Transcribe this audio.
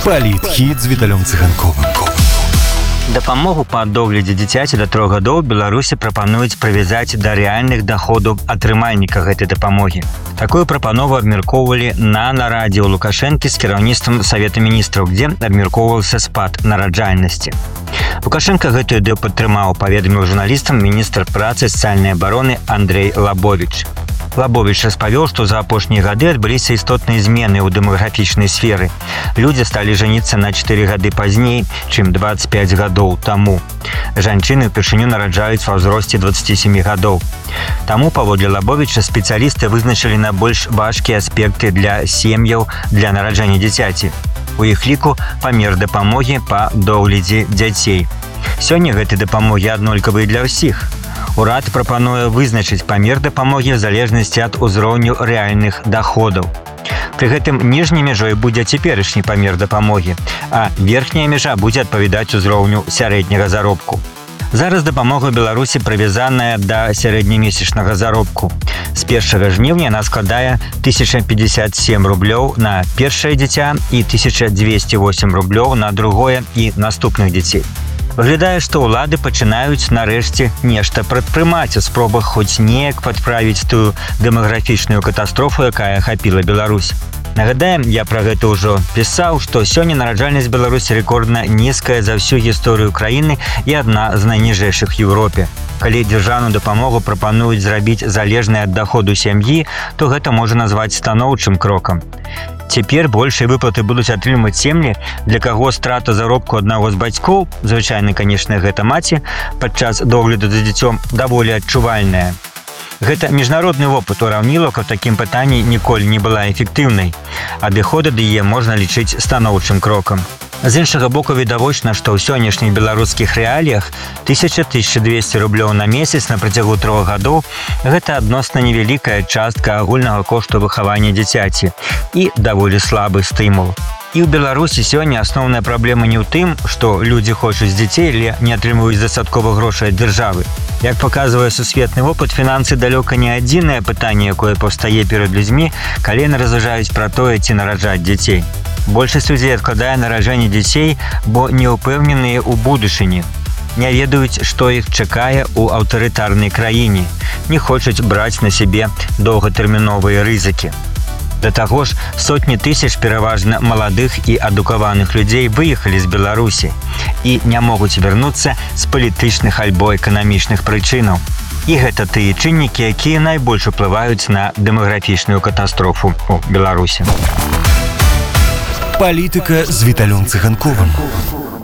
Палітхіт з Віталем Цыганковым. Дапамогу па доглядзе дзіцяці да 3 гадоў Беларусі прапануюць прывязаць да рэальных даходаў атрымальніка гэтай дапамогі. Такую прапанову абмяркоўвалі на нарадзе ў Лукашэнкі з кіраўніцтвам Савета міністраў, дзе абмяркоўваўся спад нараджальнасці. Лукашенко гэтую ідэю падтрымаў, паведаміў журналістам міністр працы і сацыяльнай абароны Андрей Лабовіч. Лабовіч распавёў, што за апошнія гады адбыліся істотныя змены ў дэмаграфічнай сферы. Людзі сталі жаніцца на 4 гады пазней, чым 25 гадоў таму. Жанчыны ўпершыню нараджаюць ва ўзросце 27 гадоў. Таму, паводле Лабовіча, спецыялісты вызначылі найбольш важкія аспекты для сем'яў для нараджання дзіцяці. У іх ліку памер дапамогі па доглядзе дзяцей. Сёння гэтай дапамогі аднолькавыя для ўсіх. Урад прапануе вызначыць памер дапамогі ў залежнасці ад узроўню рэальных даходаў. Пры гэтым ніжняй мяжой будзе цяперашні памер дапамогі, а верхняя мяжа будзе адпавядаць узроўню сярэдняга заробку. Зараз дапамога Беларусі прывязаная да сярэднемесячнага заробку. З 1 жніўня яна складае 1057 рублёў на першае дзіця і 1208 рублёў на другое і наступных дзяцей. Выглядае, што ўлады пачынаюць нарэшце нешта прадпрымаць у спробах хоць неяк падправіць тую дэмаграфічную катастрофу, якая ахапіла Беларусь. Нагадаем, я пра гэта ўжо пісаў, што сёння нараджальнасць Беларусі рэкордна нізкая за ўсю гісторыю краіны і адна з найніжэйшых у Еўропе. Калі дзяржаўную дапамогу прапануюць зрабіць залежнай ад даходу сям'і, то гэта можа назваць станоўчым крокам. Цяпер большыя выплаты будуць атрымаць сем'і, для каго страта заробку аднаго з бацькоў, звычайна, канешне, гэта маці, падчас догляду за дзіцём даволі адчувальная. Гэта міжнародны вопыт ураўнілаўка ў такім пытанні ніколі не была эфектыўнай. Адыход ад яе можна лічыць станоўчым крокам. З іншага боку, відавочна, што ў сённяшніх беларускіх рэаліях 1000-1200 рублёў на месяц на працягу 3 гадоў – гэта адносна невялікая частка агульнага кошту выхавання дзіцяці і даволі слабы стымул. І ў Беларусі сёння асноўная праблема не ў тым, што людзі хочуць дзяцей, але не атрымаюць дастаткова грошай ад дзяржавы. Як паказвае сусветны вопыт, фінансы далёка не адзінае пытанне, якое паўстае перад людзьмі, калі яны разважаюць пра тое, ці нараджаць дзяцей. Большасць людзей адкладае нараджанне дзяцей, бо не ўпэўненыя ў будучыні. Не ведаюць, што іх чакае ў аўтарытарнай краіне. Не хочуць браць на сябе доўгатэрміновыя рызыкі. Да таго ж, сотні тысяч пераважна маладых і адукаваных людзей выехалі з Беларусі і не могуць вярнуцца з палітычных альбо эканамічных прычынаў. І гэта тыя чыннікі, якія найбольш уплываюць на дэмаграфічную катастрофу ў Беларусі. Палітыка з Віталем Цыганковым.